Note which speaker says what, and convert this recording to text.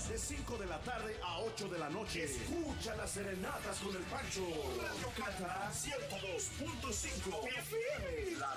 Speaker 1: de 5 de la tarde a 8 de la noche. Escucha las serenatas con el Pancho. Radio Cata 102.5 FM. La